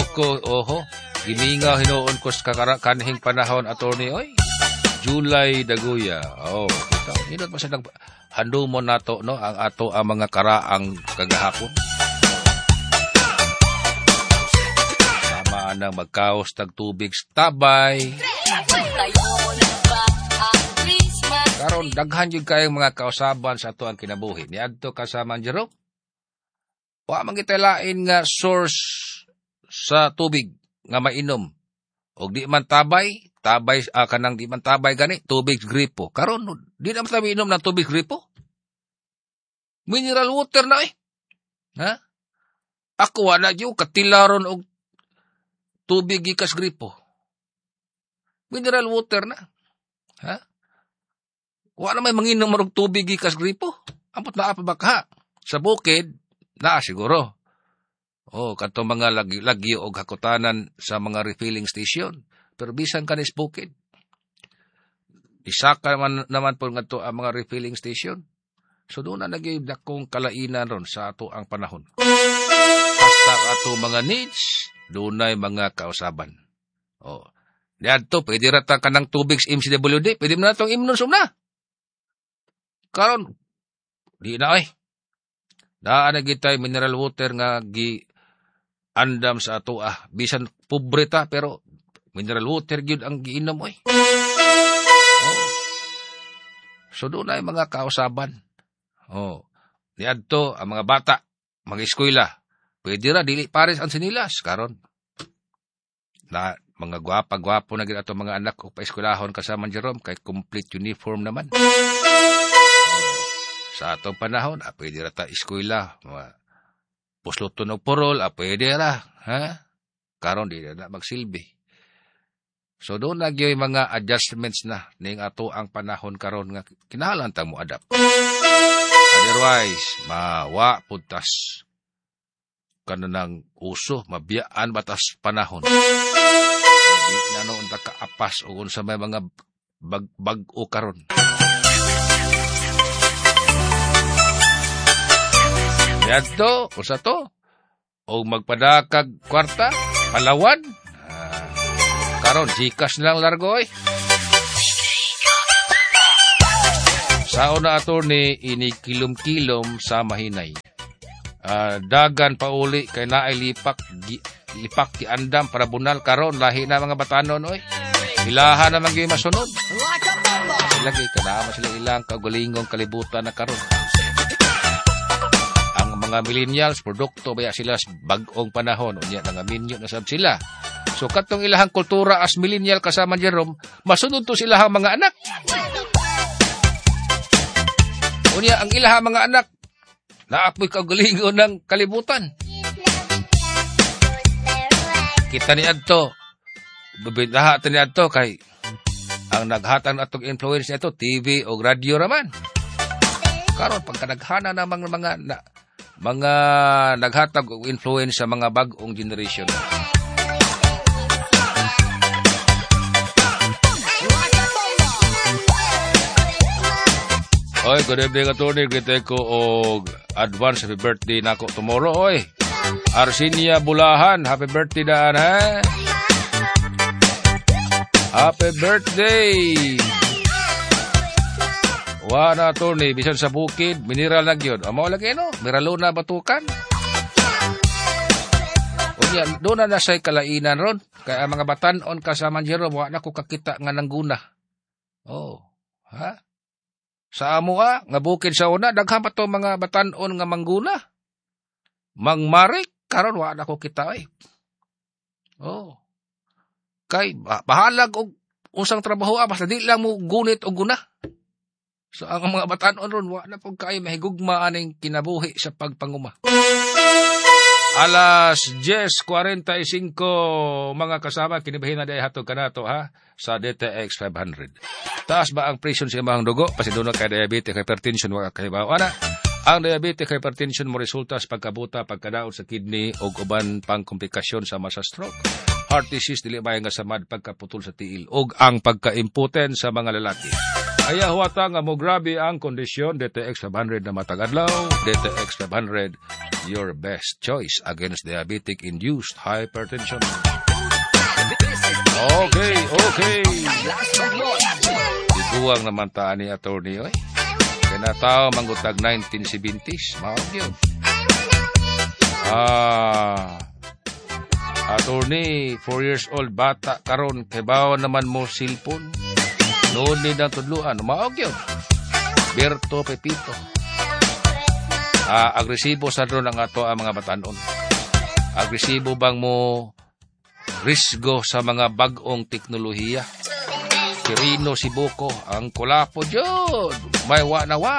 ko, gimingaw hinuon ko sa kanhing panahon, attorney, oy. July Daguya. Kita. Hinot pa siya hando mo nato, no? Ang ato ang mga karaang kagahapon. Sama nang magkaos tag tubig sa tabay. Karon daghan jud kayong mga kausaban sa ato ang kinabuhi. Niadto kasama Jerome. Wa man kita lain nga source sa tubig nga mainom. Og di man tabay kanang di man tabay gani tubig gripo. Karon di na man inom ng tubig gripo. Mineral water na Ha? Ako wala jud katilaron og tubig gikas gripo. Mineral water na. Ha? Wala may manginom og tubig gikas gripo. Ampot na apa baka sa bukid na siguro. Kanto mga lagi o hakutanan sa mga refilling station. Pero bisan kanis bukid. Isaka naman po nga to ang mga refilling station. So doon na naging dakong kalainan ron sa ato ang panahon. Basta ato mga needs, doon na mga kausaban. Diyan pwede rata ka ng tubig sa MCWD, pwede mo na itong imnusum na. Karon, di na Daan na gitay mineral water nga andam sa ato bisan pobreta pero mineral water gyud ang giinom So doon ay mga kausaban. Niadto ang mga bata, mga eskwela. Pwede ra dili pares ang sinilas karon. Na mga gwapa-gwapo na gid ato mga anak o paeskwelahon kasama Jerome kay complete uniform naman. Sa atong panahon, pwede ra ta eskwela, pusluton og porol, pwede ra, ha? Karon di na magsilbi. So doon nagyoy mga adjustments na ning ato ang panahon karon nga kinahanglan ta mo adapt. Otherwise, mawa puntas kanang uso, mabiyaan batas panahon. Di na noon ta kaapas o unsa may mga bag-o karon. Yadto, usa to. O magpadakag kwarta, Palawan. Karon, Gcash lang largo Sao na attorney, inikilom-kilom sa mahinay. Dagan pauli kay naay lipak ti andam para bunal karon lahi na mga batanon Ilahan na gyud masunod. Sila kay kanama sila ilang kagulingong kalibutan na karon. Mga millennials, produkto, baya sila bag-ong panahon. Unya, nangaminyo na sab sila. So, katong ilahang kultura as millennial kasama Jerome, masunod to silahang mga anak. Unya, ang ilahang mga anak, naapoy kagalingon ng kalibutan. Kita ni Adto, bibintahan ni Adto kay ang naghatang atong influence nito, TV o radio raman. Karon pagkadaghana namang mga naghatag og influence sa mga bag-ong generation. Good evening, attorney. Greet ko og advance happy birthday nako tomorrow, Arsinia Bulahan, happy birthday daan, ha? Happy birthday! Wala attorney, bisan sa bukid, mineral na gyud. Amo lagi Miralona Batukan. Unya, doon na say kalainan ron. Kaya mga batanon kasama Jerome, wala ko kakita nga nangguna. Ha? Sa amo nga bukid sa una, daghan pa to mga batanon nga mangguna. Mangmarik, karon wala ko kita Kay bahalag og unsang trabaho basta di lang mo gunit og guna. So, ang mga batanon ron, wala po kayo mahigugma aning kinabuhi sa pagpanguma. Alas 10:45, mga kasama, kinibahin na dahil hatog ka na to, ha? Sa DTX 500. Taas ba ang presyon sa imahang dugo? Pasidunod kay diabetic hypertension, wala kayo ba? Ang diabetic hypertension mo resulta sa pagkabuta, pagkadaot sa kidney o uban pang komplikasyon sama sa stroke. Heart disease, dili ba nga samad pagkaputol sa tiil o ang pagka-imputen sa mga lalaki. Kaya huwata nga mo grabe ang kondisyon DTX 500 na matagadlaw, DTX 500 your best choice against diabetic-induced hypertension. Okay. Iguang naman taan ni attorney, oy. Kinatao manggutag 1970s. Maog yun. Attorney, 4 years old, bata karon kay bawa naman mo cellphone. Noon din ang tudluan. Maog yun. Berto Pepito. Agresibo sa doon ang ato ang mga batanon. Agresibo bang mo risgo sa mga bagong teknolohiya? Kirino si Buko, ang kulapo dyan. May wa.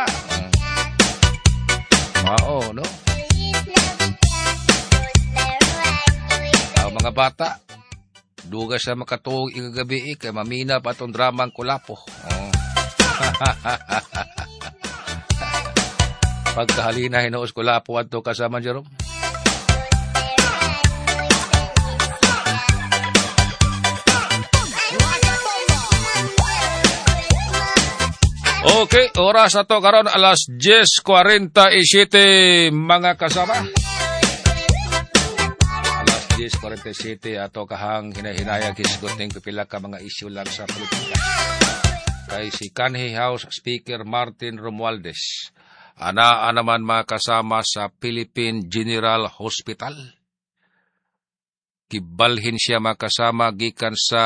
Mao, no? Ang mga bata, duga sa makatuog igagabi kay mamina pa itong dramang kulapo. Pagkahalina hinoos kulapo ato kasama Jerome. Okay, oras na to karon alas 10:47 mga kasama. Alas 10:47 ato kahang hinahinayag hisgot ning pipila ka mga isyu lang sa politika. Kay si Kanhi House Speaker Martin Romualdez, anaa naman mga kasama sa Philippine General Hospital. Kibalhin siya mga kasama gikan sa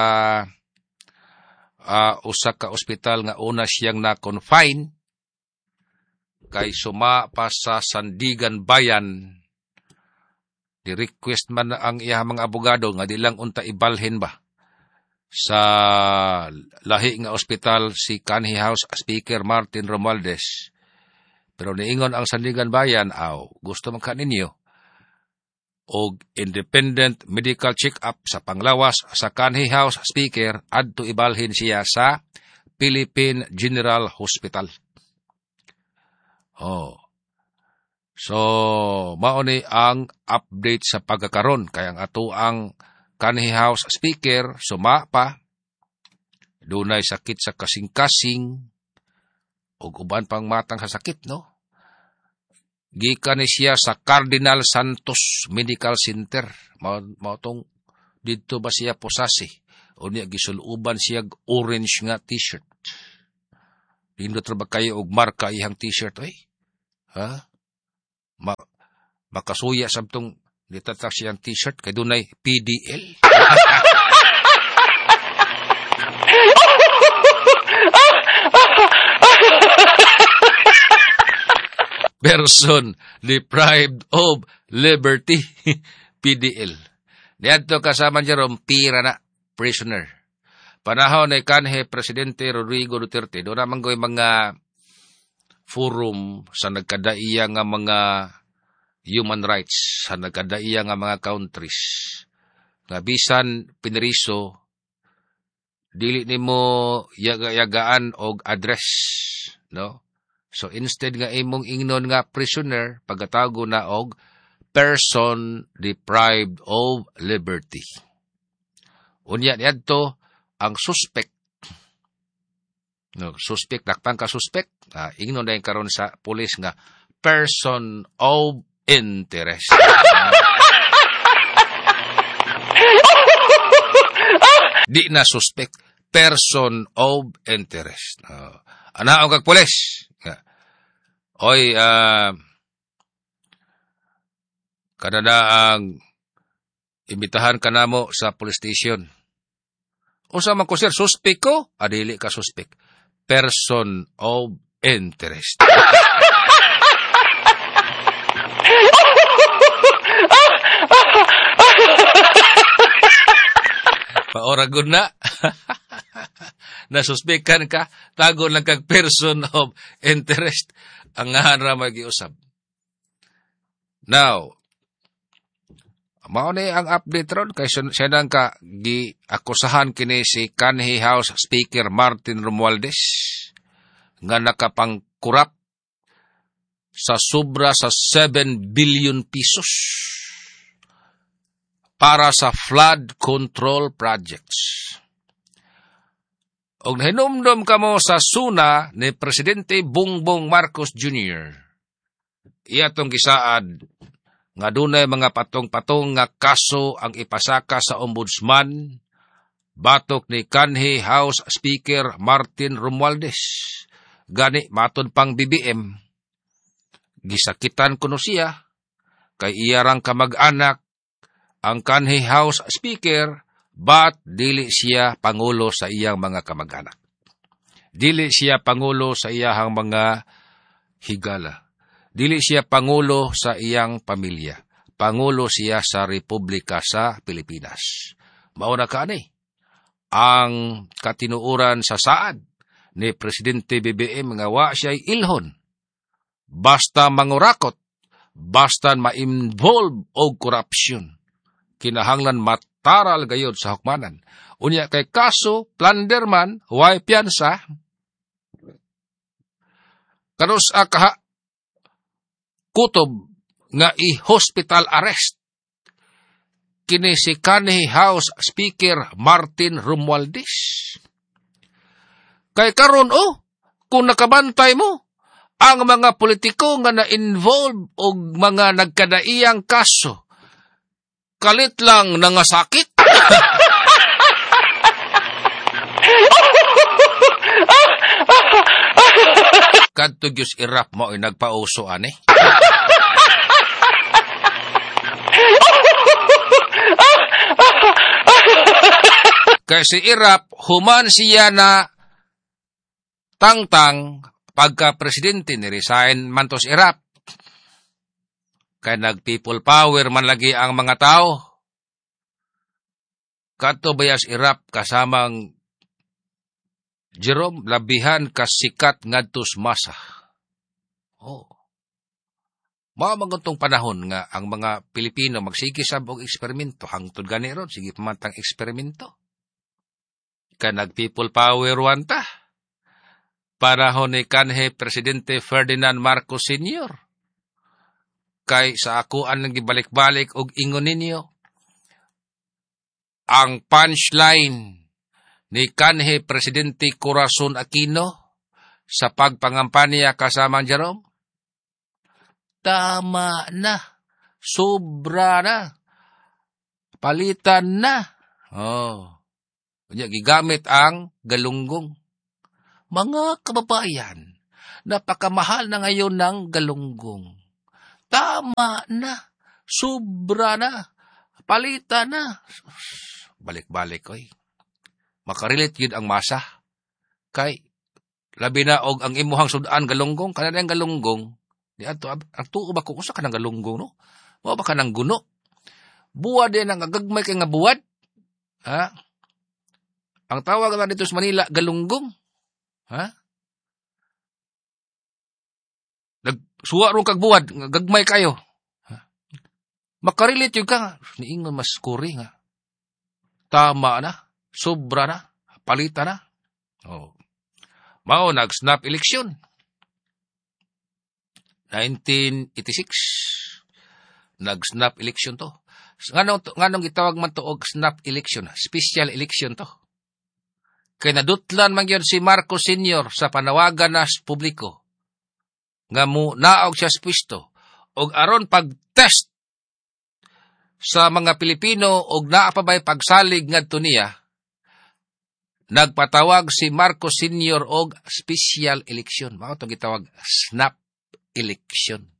usa ka ospital nga una siyang na-confine kay suma pa sa Sandigan Bayan. Di-request man ang iya mga abogado nga di lang unta ibalhin ba sa lahi nga ospital si Kanhi House Speaker Martin Romualdez. Pero niingon ang Sandigan Bayan, gusto man kaninyo og independent medical check-up sa panglawas sa Kanhi House Speaker adto ibalhin siya sa Philippine General Hospital. So, mao ni ang update sa pagkakaron kay ang ato ang Kanhi House Speaker suma pa dunay sakit sa kasing-kasing ug uban pang matang sa sakit, no? Gikan ni siya sa Cardinal Santos Medical Center. Mao tong dito ba siya posasi? Unya gisuluban siya orange nga t-shirt. Dindot ra ba kayo og marka ihang t-shirt oy? Ha? Makasuya sabtong ditatak siyang t-shirt kay dunay PDL. Person deprived of liberty, PDL. Niadto kasama Jerome, pira na, prisoner. Panahon ni kanhe Presidente Rodrigo Duterte, doon naman go'y mga forum sa nagkadaiya nga mga human rights, sa nagkadaiya nga mga countries. Nga bisan piniriso, dili nimo yagaan og address, no? So instead nga imong ingnon nga prisoner, pagkatago na og person deprived of liberty. Unya niadto ang suspect. No, suspect dakpan ka suspect. Ingnon na karon sa pulis nga person of interest. Di na suspect, person of interest. Anaon kag pulis. Oy, kanada ang imbitahan ka namo sa police station. Unsa man ko sir, suspect ko? Adili ka suspect. Person of interest. Paoragon na. Nasuspekan ka, tago lang kag person of interest. Ang nga magiusab. Now, mao ni ang update ron kay siya nang ka giakusahan kini si Kanhi House Speaker Martin Romualdez nga nakapangkurap sa sobra sa 7 billion pesos para sa flood control projects. Og nahinumdum kamo sa suna ni Presidente Bongbong Marcos Jr. Iya tong gisaad nga dunay mga patong-patong nga kaso ang ipasaka sa ombudsman batok ni kanhi House Speaker Martin Romualdez. Gani maton pang BBM, gisakitan kuno siya kay iyarang kamag-anak ang kanhi House Speaker, but dili siya pangulo sa iyang mga kamag-anak. Dili siya pangulo sa iyang mga higala. Dili siya pangulo sa iyang pamilya. Pangulo siya sa Republika sa Pilipinas. Mao na kaani ang katinuuran sa saad ni Presidente BBM nga wa siya'y ilhon. Basta mangurakot, basta ma-involve og korupsyon. Kinahanglan mataral gayod sa hukmanan. Unya kay kaso, plunder man, way piyansa. Kanus akaha kutob nga i-hospital arrest kini si kanhi House Speaker Martin Romualdez. Kay karon kung nakabantay mo ang mga politiko nga na-involve og mga nagkadaiyang kaso, kalit lang nangasakit. Kadto gyud irap mo ay nagpauso ani. Kay si Irap, human siya na tangtang pagka-presidente ni resign mantos Irap. Kay nag-people power man lagi ang mga tao. Kadto bayas Irap kasamang Jerome labihan kasikat ngadtos masa. Mao magantong panahon nga ang mga Pilipino magsige sab og eksperimento hangtod gani ron sige pamantang eksperimento. Kay nag-people power wanta. Panahon ni kanhi Presidente Ferdinand Marcos Sr. Kay sa akuan nang gibalik-balik og ingon ninyo ang punchline ni kanhi Presidente Corazon Aquino sa pagpangampanya kasama Jerome. Tama na. Sobra na. Palitan na. Gigamit ang galunggong. Mga kababayan, napakamahal na ngayon ng galunggong. Tama na. Sobra na. Palitan na. Balik-balik, oy. Makarelate yun ang masa. Kay, labi na og ang imuhang sudan galunggong, kanana ang galunggong, di ato ba kung usa ka ng galunggong, no? Mao ba ka ng guno? Buwad din ang agagmay kay nga buwad. Ha? Ang tawag na dito sa Manila, galunggong. Ha? Nagsuwa ron kag buwad, gagmay kayo. Ha? Makarelate yun ka. Niingon mas kuri nga. Tama na. Sobra na. Palita na. Mao nag-snap election. 1986. Nag-snap election to. Nganong gitawag man to og snap election? Special election to. Kay nadutlan man gyud si Marcos Sr. sa panawagan na publiko. Nga mo naog siya sa pwesto. Og aron pag-test sa mga Pilipino og naapabay pagsalig ngadto niya, nagpatawag si Marcos Sr. og special election. Mao to gitawag snap election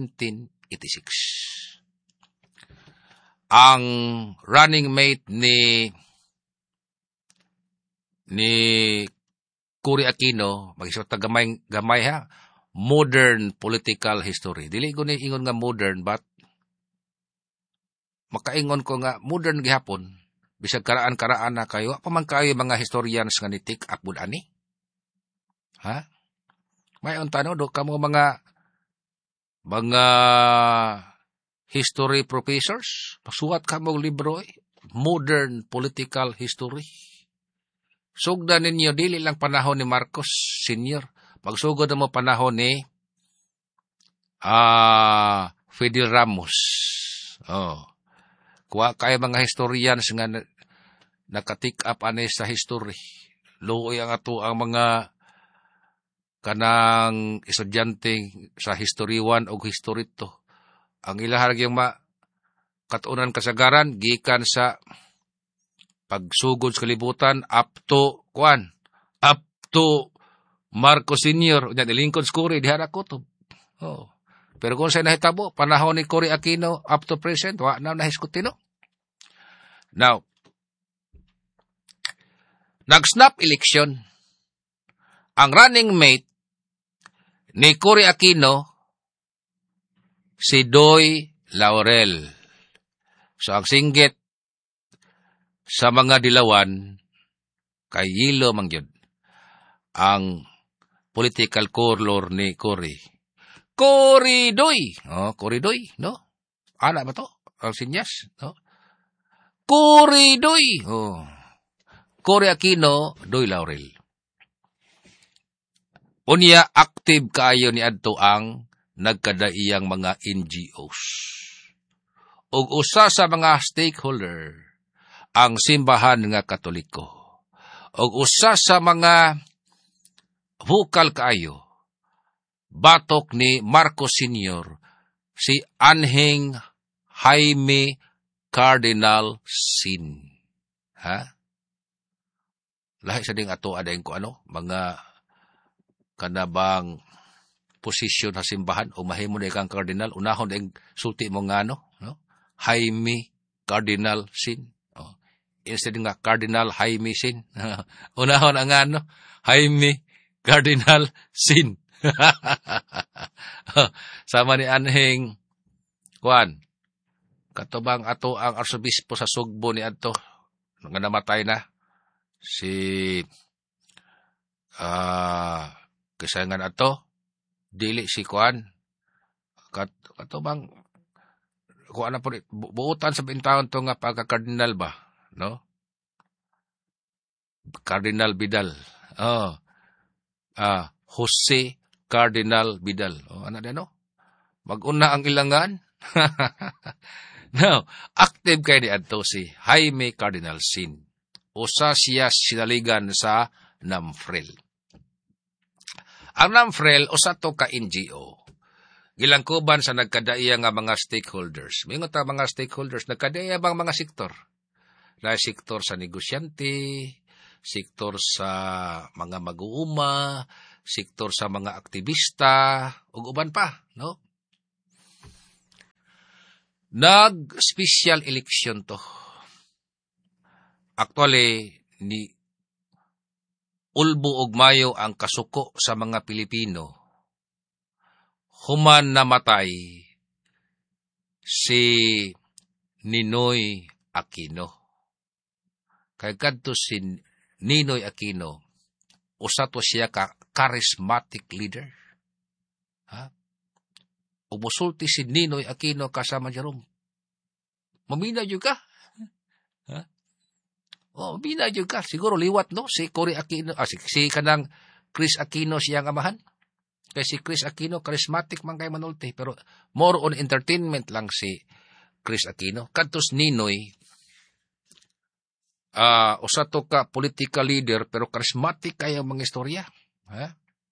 1986. Ang running mate ni Cory Aquino, mag-isot gamay ha, modern political history. Dili ko ni ingon nga modern, but makaingon ko nga modern gihapon. Bisag karaan na kayo, paman kayo mga historians nga nitik akbud ani. Ha? May untano do kamo mga history professors, pasuwat kamo libro modern political history. Sugdan ninyo dili lang panahon ni Marcos Sr. Magsugod mo panahon ni Fidel Ramos. Kuha kayo mga historians nga nakatik up ani sa history. Luoy ang ato ang mga kanang estudyante sa History 1 o History 2. ang ilahag yung katunan kasagaran, gikan sa pagsugod sa kalibutan, up to Marcos Sr., yan, ilingkod sa Cory, dihara kutob. Oh. Pero kung sa'yo nahitabo, panahon ni Cory Aquino, up to present, wa na nahiskutino. Now, nag-snap election. Ang running mate ni Cory Aquino, si Doy Laurel. So, ang singgit sa mga dilawan, kay Yilo mangyod, ang political color ni Cory. Cory Doy. Oh, Cory Doy, no? Ana ba to? Ang sinyas, no? Cory Doy. Oh. Cory Aquino, Doy Laurel. Unya, active kaayo ni adto ang nagkadaiyang mga NGOs. Ug usa sa mga stakeholder, ang simbahan nga Katoliko. Ug usa sa mga vokal kaayo, batok ni Marcos Sr., si Anheng Jaime Cardinal Sin. Ha? Lahi sa ding ato adayin ko mga kanabang posisyon sa simbahan o mahimo na ikang cardinal, unahon ding sulti mo nga no? Jaime Cardinal Sin. Oh. Instead nga Cardinal Jaime Sin. Unahon ang Jaime Cardinal Sin. Sama ni Anheng Juan. Katubang ato ang arsobispo sa Sugbo ni adto nga namatay na si kasayangan ato dili si Juan. Katubang kuan na po buutan sa bintahon to nga pagka-cardinal ba, no? Cardinal Vidal. Oh. Jose Cardinal Vidal. Oh, ano din, no? Mag-una ang ilangan. Now, active kay ni adto si Jaime Cardinal Sin. Usa siya sinaligan sa NAMFREL. Ang NAMFREL, usa to ka NGO. Gilangkuban sa nagkadaiya nga mga stakeholders. Mingon ta mga stakeholders, nagkadaiya bang mga sektor? Na sektor sa negosyante, sektor sa mga mag-uuma, sektor sa mga aktivista, ug uban pa, no? Nag-special election to. Actually, ni Ulbo ug Mayo ang kasuko sa mga Pilipino. Human namatay si Ninoy Aquino. Kay kadto si Ninoy Aquino, usa to siya ka charismatic leader. Ha? Umusulti si Ninoy Aquino kasama Jerome. Mamina jud ka. Ha? Oh, mamina jud ka. Siguro liwat no si Cory Aquino, si kanang Chris Aquino siyang amahan. Kay si Chris Aquino charismatic man kay manulti, pero more on entertainment lang si Chris Aquino. Kadtos Ninoy usa to ka political leader pero charismatic kay ang mga istorya. Ha?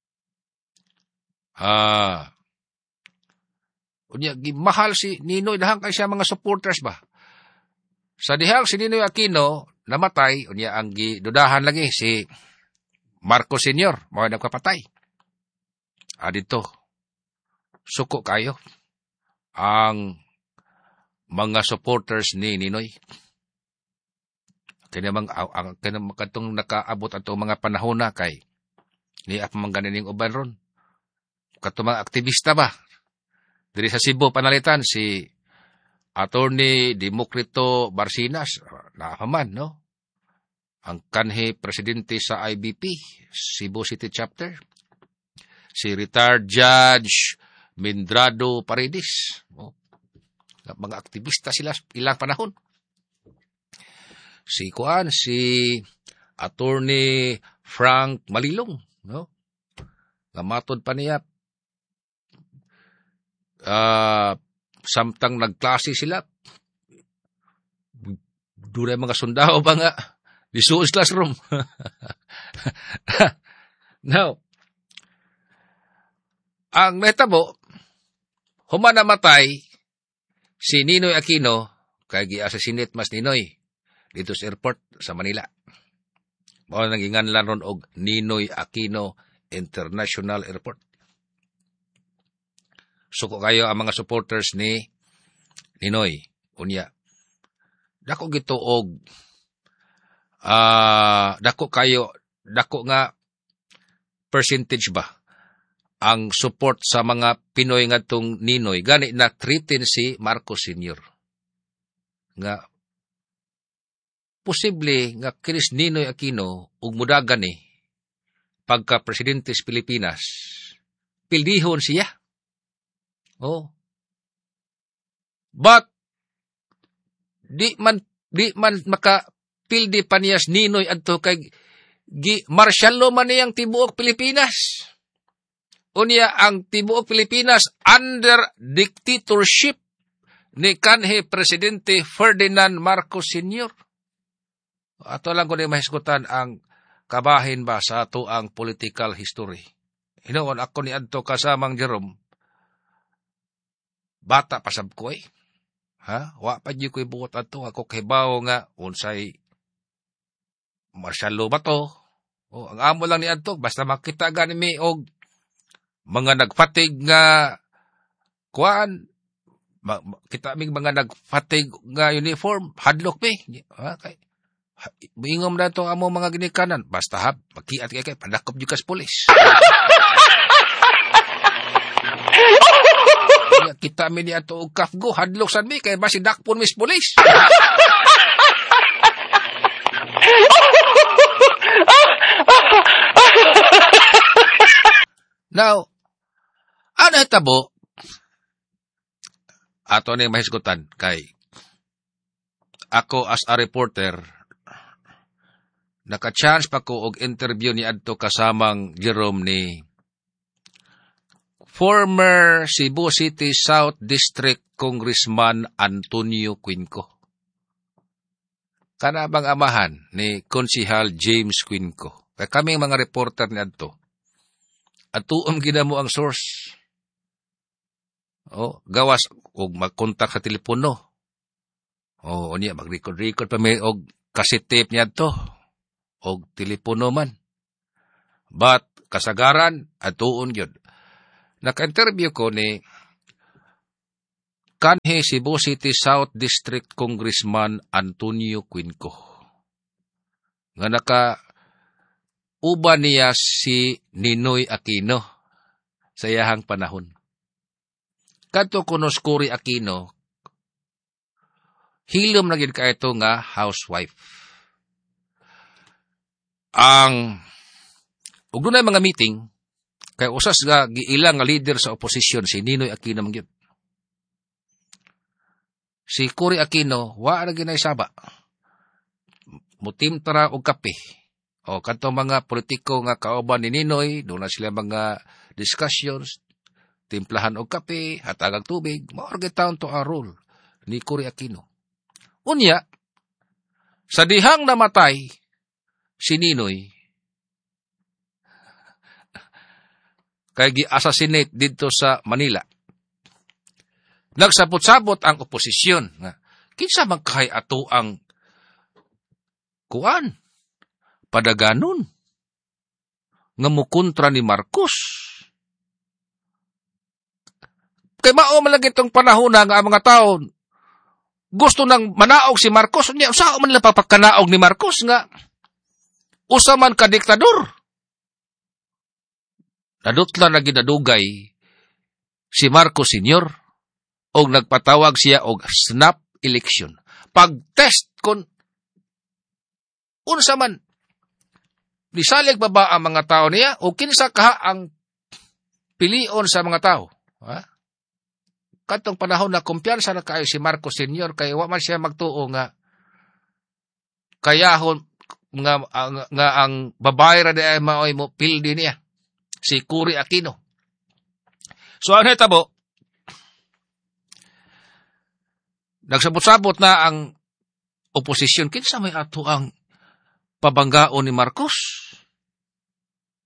Unya gimahal si Ninoy dahang kay siya mga supporters ba. Sa dihang si Ninoy Aquino namatay, unya ang gidudahan lagi si Marcos Sr. mao nagpapatay. Dito suko kayo ang mga supporters ni Ninoy. Kinamang katong nakaabot ato mga panahon na kay ni apamangganin uban ron. Katong mga aktivista ba? Diri sa Cebu panalitan si Attorney Democrito Barcinas, naapaman, no? Ang kanhi presidente sa IBP, Cebu City Chapter. Si retired Judge Mindrado Paredes. Oh, mga aktivista sila ilang panahon. Si Attorney Frank Malilong, no? Namatod pa niya. Samtang nagklase sila, duray mga sundao ba nga, disuos classroom. Now, ang nahitabo, human namatay Si Ninoy Aquino, kay gi-assassinate mas Ninoy, dito sa airport sa Manila. Mao nang ginganlan ron og Ninoy Aquino International Airport. Suko kayo ang mga supporters ni Ninoy. Unya, dako gito og dako nga percentage ba ang support sa mga Pinoy ngadtong Ninoy gani na threaten si Marcos Sr. Nga posible nga kinis Ninoy Aquino ug mudagan ni pagka presidente sa Pilipinas pildihon siya. Oh. But di man maka pildi pa niya Ninoy adto kay martial law man niyang tibuok Pilipinas. Unya ang tibuok Pilipinas under dictatorship ni kanhi Presidente Ferdinand Marcos Sr. Ato lang ko ni mahisgutan ang kabahin ba sa ato ang political history. Hinoon ako ni adto kasamang Jerome. Bata pasab ko Ha? Wa pa di ko'y buot ato. Ako kahibaw nga unsay martial law ba to? O, ang amo lang ni adto basta makita gani mi og mga nagfatig nga kuan kita mig mga nagfatig nga uniform hadlok mi. Ha? Kay Ingom na ito amo mga ginikanan. Basta hap, magkiat kay padakop yung kas polis. Kita mi ni ato og kafgo, hadlok san mi, kay basi dakpon mis polis. Now, ano hitabo? Ato ni mahisgutan kay ako as a reporter, naka-chance pa ko og interview ni adto kasamang Jerome ni former Cebu City South District Congressman Antonio Quinco. Kana bang amahan ni Konsehal James Quinco. Kaya kami mga reporter ni adto. Atuom ginamo ang source. Oh, gawas og magkontak sa telepono. Oh, unya mag-record pa may og cassette tape niya adto. Og telepono man. But kasagaran atuon gyud. Naka-interview ko ni kanhi Cebu City South District Congressman Antonio Quinco. Nga naka-uba niya si Ninoy Aquino sa iyahang panahon. Kadto kunos Cory Aquino, hilom na gid kaito nga housewife. Ug dunay mga meeting kay usas nga giilang nga leader sa oposisyon si Ninoy Aquino man gyud. Si Cory Aquino wa ra ginay saba. Mutim tara og kape. O kadto mga politiko nga kauban ni Ninoy, doon na sila mga discussions, timplahan og kape, hatagang tubig, mao ra gitaon to a role ni Cory Aquino. Unya, sa dihang namatay si Ninoy, kay gi-assassinate dito sa Manila. Nagsabot-sabot ang oposisyon nga kinsa man kay ato ang kuan padaganon nga mukontra ni Marcos. Kay mao man lang itong panahon nga ang mga tao gusto nang manaog si Marcos. Unya usa man lang papakanaog ni Marcos nga usa man ka diktador. Nadutla na ginadugay si Marcos Sr. og nagpatawag siya og snap election. Pag-test kon unsa man nisalig ba ba ang mga tao niya o kinsa kaha ang pilion sa mga tao? Ha? Katong panahon na kumpiyansa na kayo si Marcos Sr. kay wa man siya magtuo nga kayahon nga ang babae ra di ay maoy mo pildi niya. Si Cory Aquino. So, ano hitabo? Nagsabot-sabot na ang oposisyon. Kinsa may ato ang pabanggaon ni Marcos?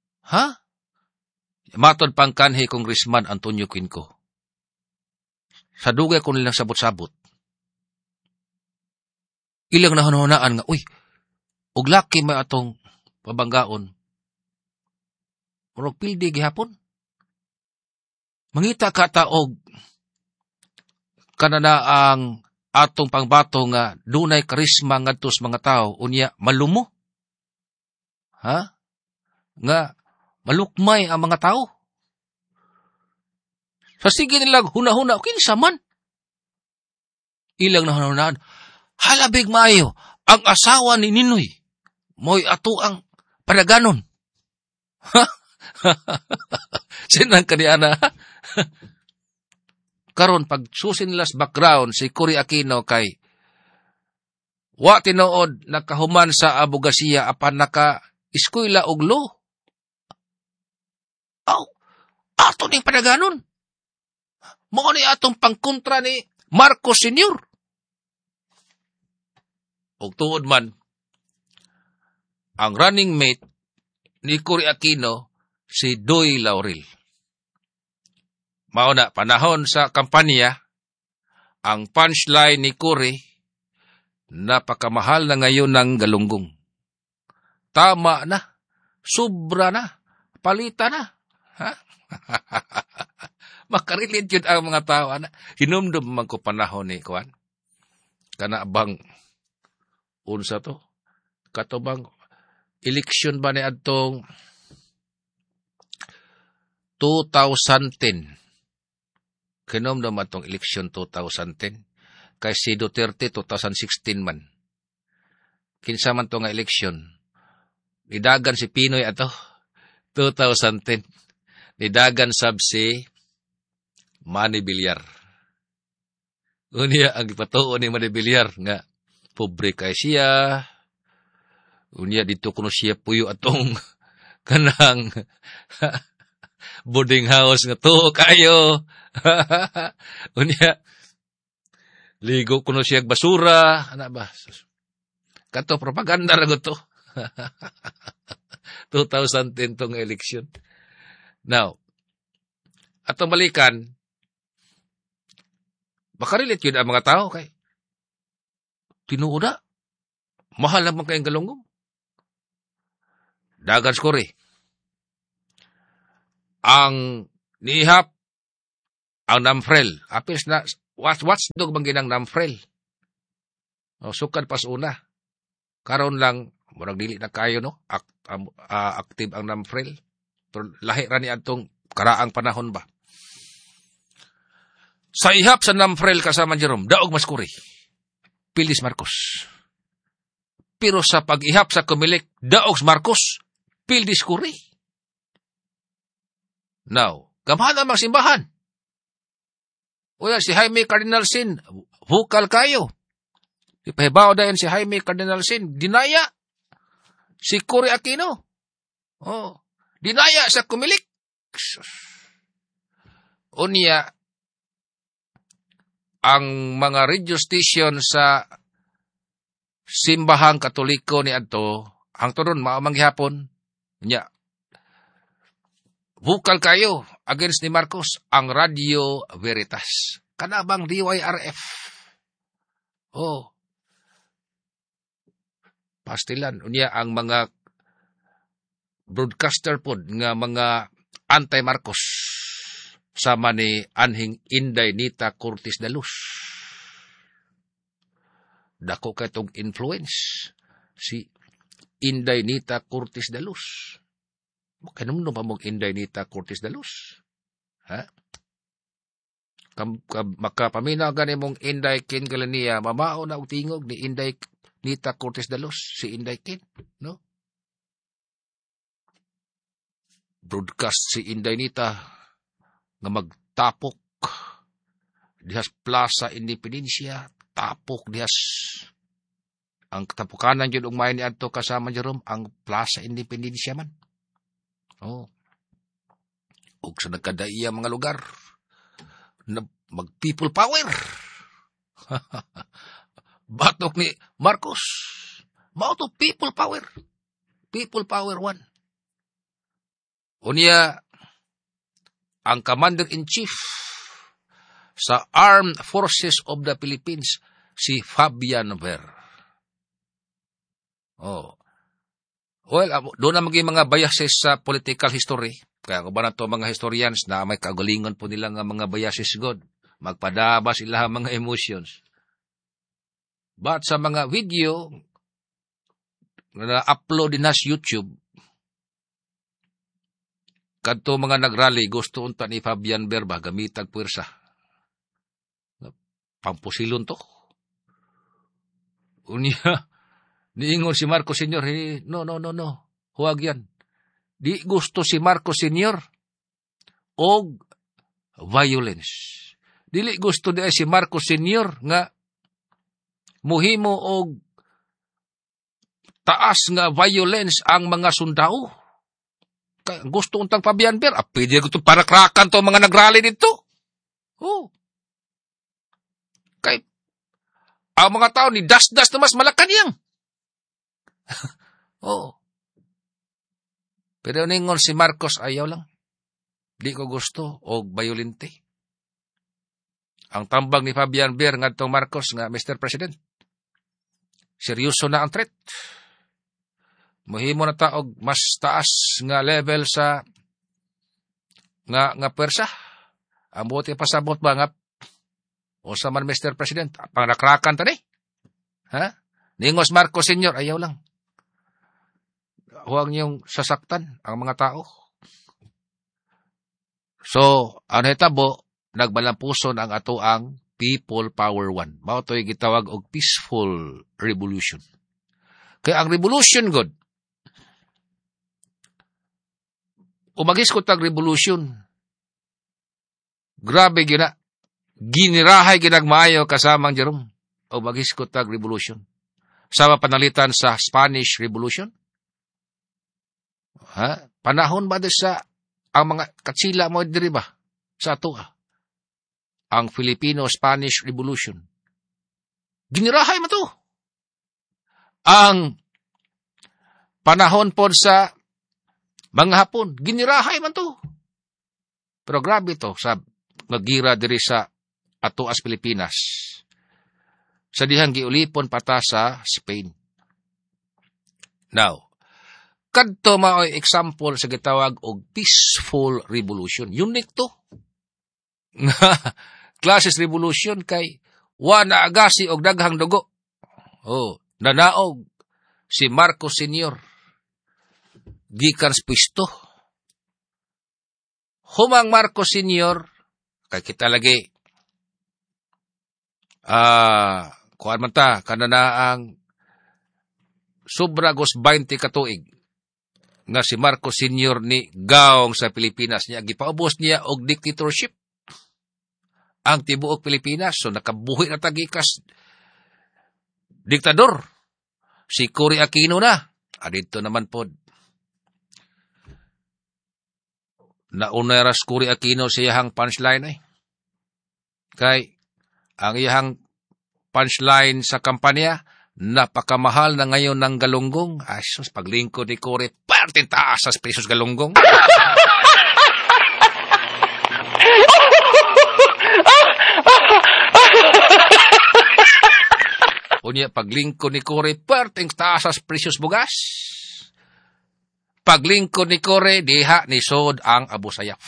Matod pang kanhi Congressman Antonio Quinco. sa dugay ko nilang sabot-sabot. Ilang nahunahunaan nga, uy, ug laki may atong pabanggaon. Murag pildi gihapon. Mangita ka taog kanana ang atong pangbato nga dunay karisma ngadto sa mga tao unya malumo. Ha? Nga malukmay ang mga tao. Sa sige nilang hunahuna, kinsa man. Ilang nahunahunaan, halabig maayo, ang asawa ni Ninoy, mo'y ato ang padaganon. Ha? Sinang kaniyana? Karon pag susin nila sa background, si Cory Aquino kay wa tinuod nakahuman sa abogasiya apan naka-eskwela og law. Aw, ato ning padaganon. Mao ni atong pangkontra ni Marcos Sr. Og tuod man, ang running mate ni Cory Aquino, si Doy Laurel. Mao na, panahon sa kampanya, ang punchline ni Cory, napakamahal na ngayon ng galunggong. Tama na, sobra na, palita na. Ha? Makarelate yun ang mga tao. Hinumdum man ko panahon ni Kuan. Kana bang, unsa to? Katubang, eleksyon ba ni adtong 2010? Hinumdum man tong eleksyon 2010. Kay si Duterte 2016 man. Kinsa man to nga eleksyon? Nidagan si Pinoy ato 2010. Nidagan sab si Manny Villar. Unya ang ipatuon ni Manny Villar nga pobre kay siya. Unya dito kuno siya puyo atong kanang boarding house nga to kayo. Unya ligo kuno siya basura, ana ba? Kato propaganda ra to. 2010 tong election. Now, atong balikan, makarelate yun ang mga tao kay tinuod na. Mahal naman kayong galunggong. Dagan Cory. Ang nihap, ang Namfrel. Apis na, watchdog bang ginang Namfrel. O, sukad pas una. Karon lang, murag dili na kayo, no? Active ang Namfrel. Pero lahi ra ni atong karaang panahon ba. Sa ihap sa Namfrel kasama Jerome, daog mas Cory. Pilis Marcos. Pero sa pag-ihap sa Comelec, daog Marcos, Pilis Cory. Now, gamhan ang mga simbahan. Uya, si Jaime Cardinal Sin, vokal kayo. Ipahibaw dayon si Jaime Cardinal Sin, dinaya. Si Cory Aquino. Oh, dinaya sa Comelec. Unya, ang mga radio station sa simbahang Katoliko ni adto, ang turon maamang gihapon nya. Vokal kayo against ni Marcos ang Radio Veritas. Kanabang DYRF. Oh. Pastilan unya ang mga broadcaster pod nga mga anti-Marcos sama ni Anhing Inday Nita Cortez de Luz. Dako kay tong influence si Inday Nita Cortez de Luz. Kanumno pa mong Inday Nita Cortez de Luz. Ha? Makapaminaw gani mong Inday Kin Galania, mamao na og tingog ni Inday Nita Cortez de Luz, si Inday Kin, no? Broadcast si Inday Nita nga magtapok dihas Plaza Independencia, tapok dihas ang tapukanan yun umay ni adto kasama Jerome ang Plaza Independencia man. Oh. Ug sa nagkadaiya mga lugar na mag people power. Batok ni Marcos. Mao to people power. People power one. Unya ang commander-in-chief sa Armed Forces of the Philippines, si Fabian Ver. Oh. Well, doon na maging mga biases sa political history. Kaya kung ba na ito mga historians na may kagalingon po nila nga mga biases God, magpadaba sila ang mga emotions. But sa mga video na upload din na sa YouTube, kadto mga nagrally, gusto unta ni Fabian Ver ba gamitag puwersa. Pampusilon to. Unya, niingon si Marcos Sr., no. Huwag yan. Di gusto si Marcos Sr. og violence. Dili gusto di si Marcos Sr. nga muhimo og taas nga violence ang mga sundao. Kaya gusto untang Fabian Ver, pwede ko para krakan to mga nagrally dito. Oh. Kay ang mga tao ni das-das na mas malakanyang. Oh. Pero ningon si Marcos, ayaw lang. Di ko gusto og violente. Ang tambang ni Fabian Ver ngadtong Marcos nga Mr. President. Seryoso na ang threat. Mahimo na ta og mas taas nga level sa nga pwersa. Ang buti pasabot ba nga o sa man Mr. President, pangrakrakan ta ni. Ha? Ningos Marcos Sr., ayaw lang. Huwag niyong sasaktan ang mga tao. So, ano hitabo, nagbalampuson ang ato ang People Power One. Mao to'y gitawag og peaceful revolution. Kaya ang revolution, God, umagis ko tag revolution, grabe gina, ginirahay ginagmaayo kasamang Jerome, umagis ko tag revolution. Sama panalitan sa Spanish Revolution. Ha? Panahon ba sa ang mga katsila mo diri ba sa ato ang Filipino-Spanish Revolution. Ginirahay mo to. Ang panahon po sa mga Hapon, ginirahay man to. Pero grabe to sa nagira diri sa ato as Pilipinas. Sa dihang giulipon pata sa Spain. Now, kadto mao'y example sa gitawag og peaceful revolution. Unique to. Classes revolution kay wa naagasi og daghang dugo. Oh, nanaog si Marcos Sr. Gikan sa pwesto. Humang Marcos Sr. kay kita lagi kuan man ta kanana ang sobra gos 20 katuig nga si Marcos Sr. ni gaong sa Pilipinas niya. Gipaubos niya og dictatorship. Ang tibuok Pilipinas. So nakabuhi na tagikas diktador. Si Cory Aquino na. Adito naman po. Nauna ras Cory Aquino sa iyahang punchline ay. Kay ang iyahang punchline sa kampanya, napakamahal na ngayon ng galunggong. Ay, sus, paglingkod ni Cory, parte taas sa pesos galunggong. Unya, paglingkod ni Cory, parte taas sa pesos bugas. Paglingkod ni Cory, diha ni Sod ang Abu Sayyaf.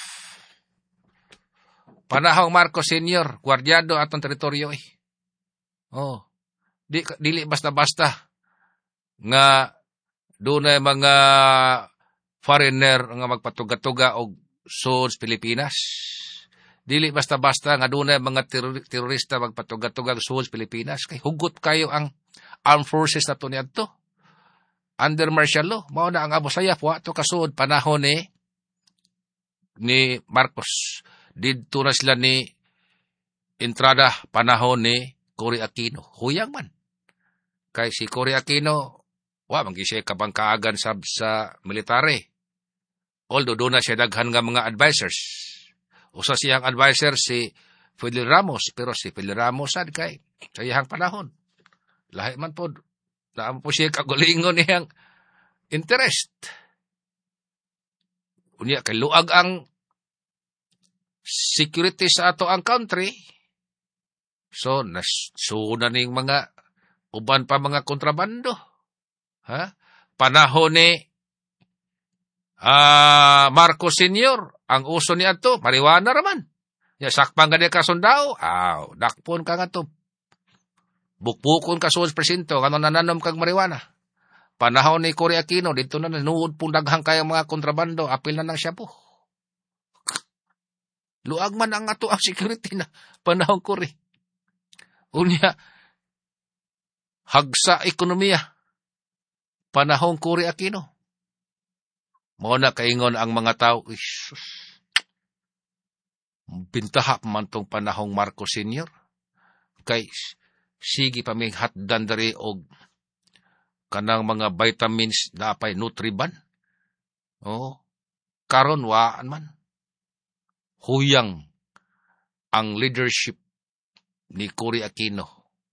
Panahong Marcos Sr., gwardyado atong teritoryo eh. Oh. Dili basta-basta nga doon ay mga foreigner nga magpatuga-tuga og sud Pilipinas. Dili basta-basta nga doon ay mga terorista magpatuga-tuga og sud Pilipinas. Kay hugot kayo ang armed forces na to niadto. Under martial law, mao na ang Abu Sayyaf wa to kasud panahon ni Marcos. Didto na sila ni entrada panahon ni Cory Aquino. Huyang man. Kay si Cory Aquino, manggi siya kabangkaagan sa military. Although doon na siya daghan nga mga advisors. Usa siyang advisor si Fidel Ramos, pero si Fidel Ramos sad kay sa iyang panahon. Lahi man po, naamo po siya kagulingon niyang interest. Unya kay luag ang security sa ato ang country, So, nasuna ning mga uban pa mga kontrabando. Ha? Panahon ni Marcos Sr., ang uso niya to, marijuana raman. Ya, sakpang gani ka sundao, dakpon ka nga to. Bukbukon ka sa presinto, kano nananom kag marijuana. Panahon ni Cory Aquino, dito na nanuod pong daghang kayang mga kontrabando, apil na ng siya po. Luag man ang ato ang security na panahon Cory. Unya, hagsa ekonomiya, panahon Cory Aquino. Mo na kaingon ang mga tao, isus, bintaha man tong panahong Marcos Sr. Kay, sige pa may hatdan dari og kanang mga vitamins na apay Nutriban. Karon waan man. Huyang ang leadership ni Cory Aquino.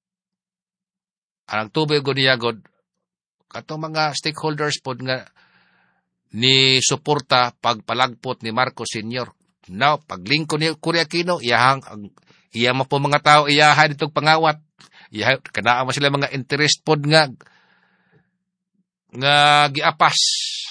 Ang tubig ko niya, God, katong mga stakeholders pod nga ni suporta pagpalagpot ni Marcos Sr. Now, paglingko ni Cory Aquino, iya mo po mga tao, iyahan itong pangawat. Kanaan mo sila mga interest pod nga giapas.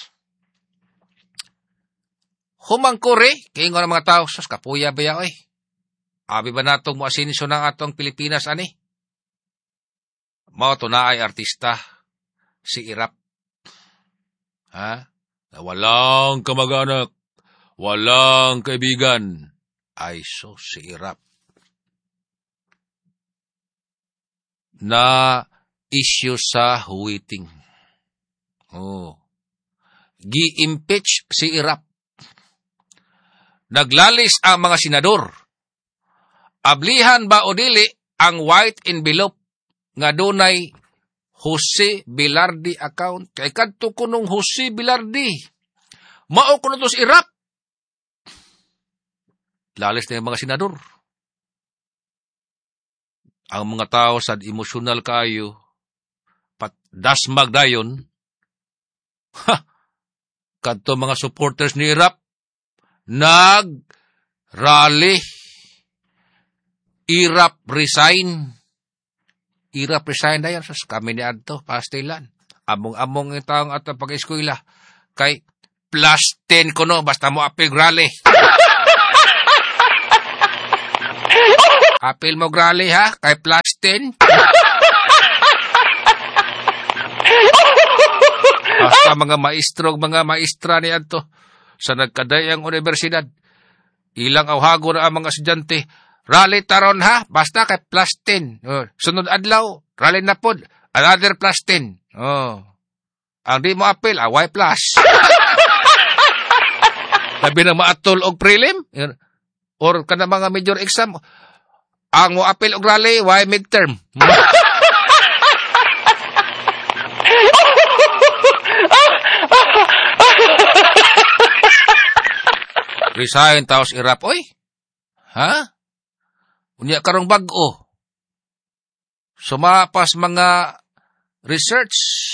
Humang Cory, kaya nga ng mga tao, sus, kapuya ba ya, oy? Abi ba natong mo asinso ng atong Pilipinas, ani? Mao to na ay artista, si Irap. Ha? Na walang kamag-anak, walang kaibigan. Ay, so, si Irap. Na issue sa huwiting. Gi-impeach si Irap. Naglalis ang mga senador. Ablihan ba o dili ang white envelope nga dunay Jose Velarde account? Kay kadto kunong Jose Velarde. Mao kuno to si Irap. Lalis na yung mga senador. Ang mga tao sad emosyonal kayo, dasmag dayon. Kadto mga supporters ni Irap nag-rally. Irap resign. Irap resign na yan. Sus, kami ni Adto, pastilan. Among-among yung taong at pag-eskwila. Kay plus 10 ko no, basta mo apil rally. Apil mo rally ha, kay plus 10. Basta mga maestro, mga maestra ni Adto sa nagkadayang universidad. Ilang awhago na ang mga estudyante. Rally taron ha, basta kay plus 10. Sunod adlaw, rally na pod, another plus 10. Ang di mo apil, Y plus. Sabi na maatol og prelim, or kana mga major exam, ang mo apil og rally, Y midterm. Resign taos Irap, oy. Ha? Unya karong bag-o. Sumapas mga research.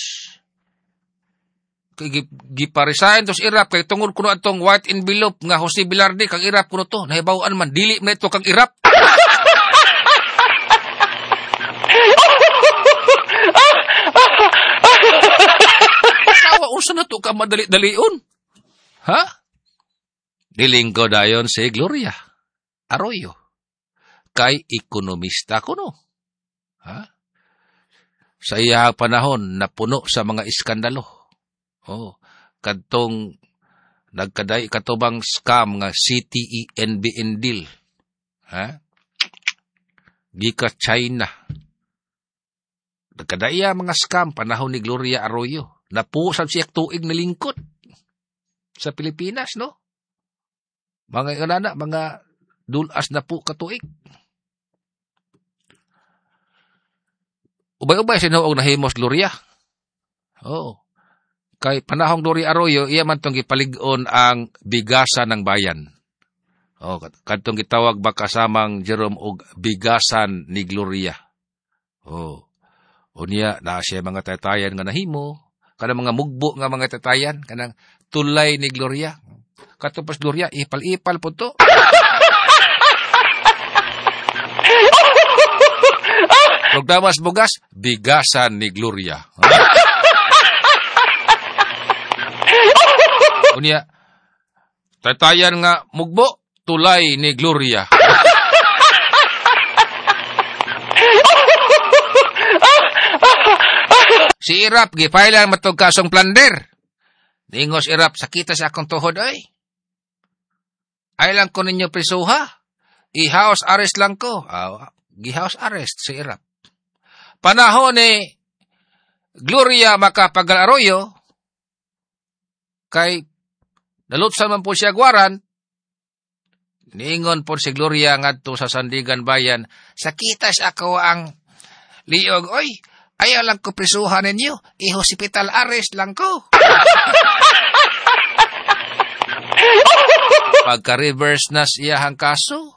Giparesign taos Irap. Kaya tungod kuno atong white envelope nga Jose Velarde kang Irap kuno to. Nahibawan man. Dili na ito kang Irap. Sawa, unsa na to ka madali-dalion? Ha? Dilinggo dayon si Gloria Arroyo. Kay ekonomista ko no. Ha? Sa iya panahon, napuno sa mga iskandalo. Kadtong nagkaday katubang scam nga CTE NBN deal. Ha? Gika China. Nagkadaya mga scam panahon ni Gloria Arroyo. Napusab siya tuig na lingkod sa Pilipinas, no? Mga kanana, mga dulas na po katuig. Ubay-ubay sinuog na himos Gloria. Kay panahong Gloria Arroyo, iya man tong gipalig-on ang bigasan ng bayan. Kadtong gitawag ba kasamang Jerome og bigasan ni Gloria. Unya na siya mga tatayan nga nahimo, kanang mga mugbo nga mga tatayan, kanang tulay ni Gloria. Katupos Gloria, ipal-ipal po to. Programa sa bugas, bigasan ni Gloria. Unya, tatayan nga mugbo, tulay ni Gloria. Si Irap, gipailan matog kasong plunder. Ningos Irap, sakita sa akong tuhod ay. Ay lang ko ninyo prisuha. I-house arrest lang ko. Gi-house arrest si Irap. Panahon ni Gloria Macapagal-Arroyo, kay nalutsan man po siya gwaran, niingon po si Gloria ngadto sa Sandigan Bayan, sakitas ako ang liog. Oy, ayaw lang ko prisuhan ninyo. I-hospital arrest lang ko. Pagka-reverse na siyahang kaso,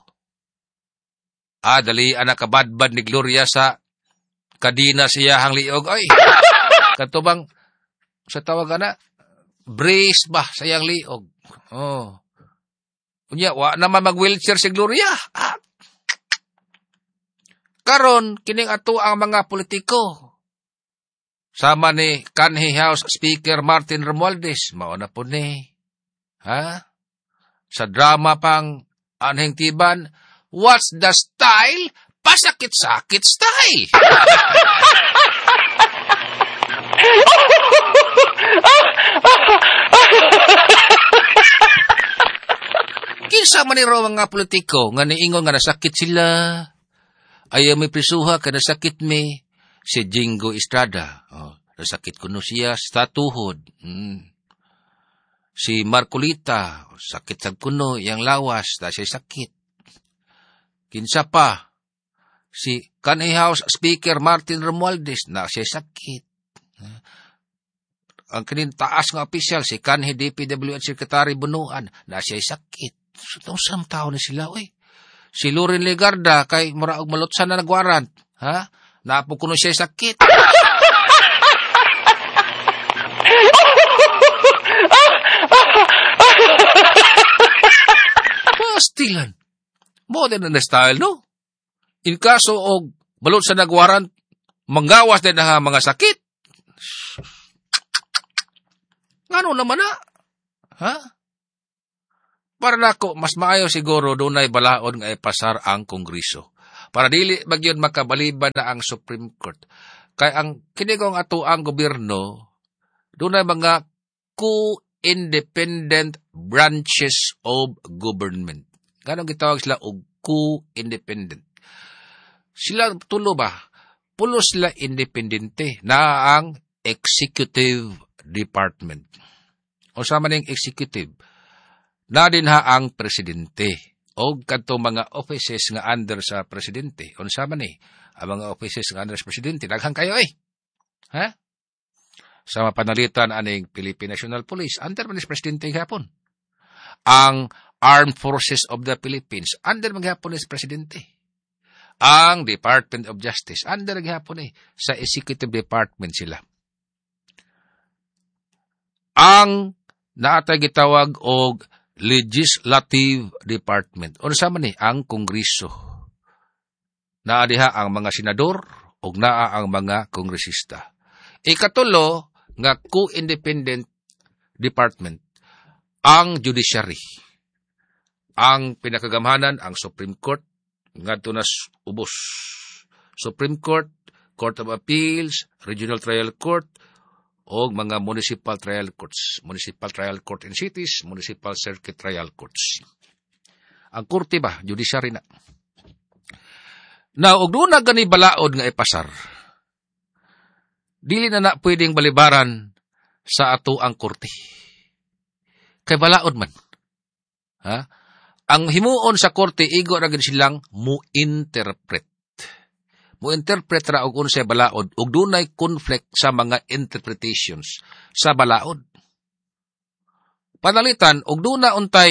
dali anak kabadbad ni Gloria sa kadina siyahang liog. Oy, katubang sa tawag na, brace ba sayang liog. Unya, wa naman mag-wheelchair si Gloria. Karon kining ato ang mga politiko. Sama ni kanhi House Speaker Martin Romualdez, mao na po ni. Sa drama pang anhing tiban, what's the style? Pasakit-sakit style. Kinsa man ni raw mga politiko nga niingon nga nasakit sila. Ayaw may prisuha ka nasakit mi. Si Jingo Estrada. Nasakit ko no siya sa tuhod. Si Marcolita. Sakit sa kuno yang lawas. Na siya sakit. Kinsa pa. Si kanhi House Speaker Martin Romualdez. Na siya sakit. Ang kinintaas ng opisyal, si kanhi DPWH Secretary Bunuan. Na siya sakit. So, itong sam tao na sila, oy. Si Loren Legarda, kay maraog malutsan na nagwarant. Napo kuno siya sakit. Pastilan. Modern na style, no? In kaso og malutsan na nagwarant, manggawas din na mga sakit. Ngano naman na? Para nako, mas maayo siguro dunay balaod nga ipasar ang Kongreso. Para dili bagyon makabaliban na ang Supreme Court. Kay ang kinigong ato ang gobyerno, dunay mga co-independent branches of government. Ganong gitawag sila og co-independent. Sila tulo ba? Pulo sila independente na ang executive department. O sama ning executive. Na din ha ang presidente o kadto mga offices nga under sa presidente. Unsa man ni ang mga offices nga under sa presidente? Daghang kayo Sa mapanalitan aning Philippine National Police, under man ni presidente gihapon. Ang Armed Forces of the Philippines, under man gihapon ni presidente. Ang Department of Justice, under gihapon ni sa executive department sila. Ang naatay gitawag og Legislative Department. O sama ni ang Kongreso. Naa diha ang mga senador o naa ang mga kongresista. Ikatulo nga co-independent department ang judiciary. Ang pinakagamhanan ang Supreme Court ngadto na ubos. Supreme Court, Court of Appeals, Regional Trial Court, o mga municipal trial courts, municipal trial court in cities, municipal circuit trial courts. Ang korte ba, judiciary na. Now, og doon na gani balaod nga ipasar, dili na pwedeng balibaran sa ato ang korte. Kay balaod man. Ang himuon sa korte, igo na gani silang mu-interpret. Mo-interpret ra og unsay balaod ug dunay conflict sa mga interpretations sa balaod. Panalitan og duna untay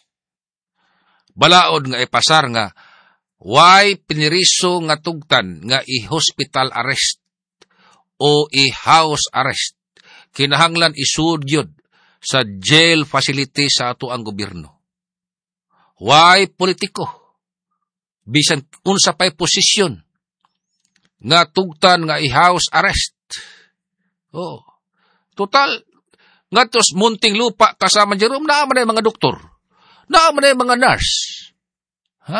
balaod nga ipasar nga why piniriso nga tugtan nga i-hospital arrest o i-house arrest kinahanglan isudyod sa jail facility sa ato ang gobyerno. Why politiko bisan unsa pay posisyon nga tugtan nga i-house arrest. Oh. Total, nga tos munting lupa kasama Jerome, naaman na yung mga doktor. Naaman na yung mga nurse. Ha?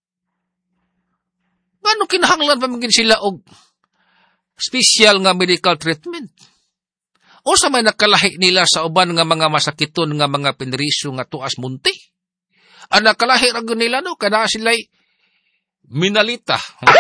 Ano kinahanglan pa maging sila og special nga medical treatment? O sa may nakalahi nila sa uban nga mga masakiton nga mga pineriso nga tuas munti? Ang nakalahi ragon nila no, kada sila'y minalita.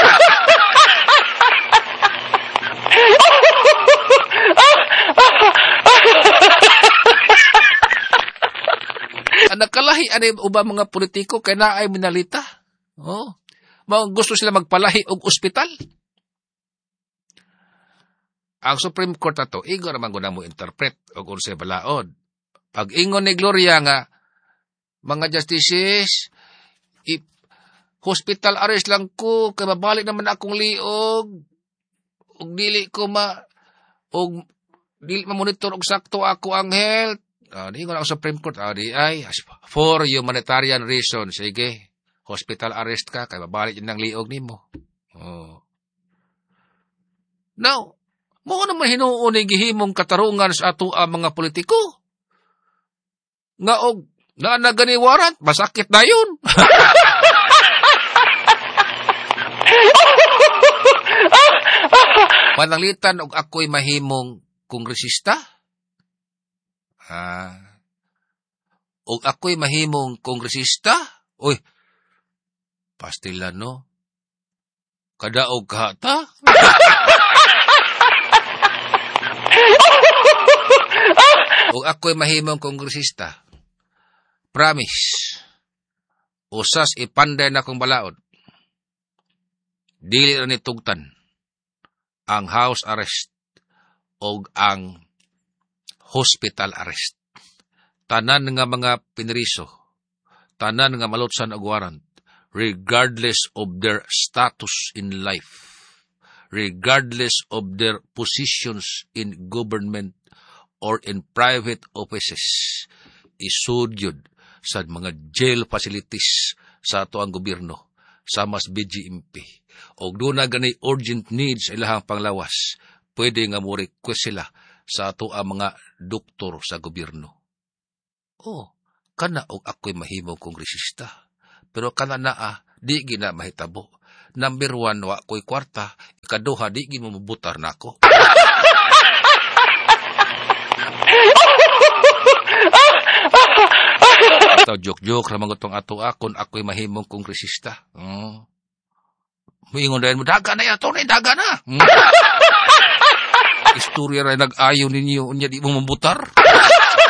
Ang nakalahi ano uba mga politiko kaya na ay minalita. Oh. Gusto sila magpalahi og ospital. Ang Supreme Court ato, igo naman ko na mo interpret og unsay balaod. Pag ingon ni Gloria nga, mga justices, hospital arrest lang ko, kaya mabalik naman akong liog, og dili ma-monitor og sakto ako ang health. Ingon ang Supreme Court, for humanitarian reasons, sige, hospital arrest ka, kaya mabalik yun ng liog nimo. Oh. Now, mo naman hinuon ni gihimong katarungan sa ato ang mga politiko. Nga og naanagani warrant, masakit na yun. Pananglitan og ako'y mahimong kongresista. Og ako'y mahimong kongresista. Uy, pastilan no. Kadaog kahata. O ako'y mahimong kongresista, promise, usas ipanday na kong balaod, dili rin itugtan ang house arrest o ang hospital arrest. Tanan nga mga pineriso, tanan nga malutsan og warrant, regardless of their status in life, regardless of their positions in government or in private offices, isudyod sa mga jail facilities sa ato ang gobyerno, sa mas BGMP. O doon na gani urgent needs ilahang panglawas, pwede nga mo request sila sa ato ang mga doktor sa gobyerno. Kana og ako'y mahimong kongresista. Pero kana di gina mahitabo. Number 1, wa ko'y kwarta. Ikaduha, di gina mabutar na ako. Ito, joke-joke naman itong ato akon, ako'y mahimong kongresista. Muingon dahil mo, daga na yato na, daga na. Istorya rin nag-ayaw ninyo, unya di mo mabutar.